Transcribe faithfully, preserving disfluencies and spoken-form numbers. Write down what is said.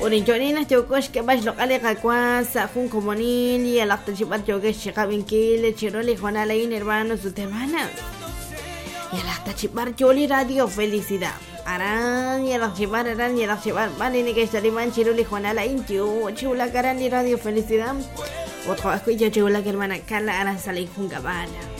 Urinchonina chokosh que vas locales cacuasa, jun comunil y el acto chipar choques chicabinkile, chiroli Juanalain, hermanos, sus hermanas. Y el acto chipar choli radio felicidad. Arán y el archivar, arán y el archivar, vale, ni que estarían chiroli Juanalain, chula caran y radio felicidad. Otro escucha chula que hermana Carla Aranzalin Jungabana.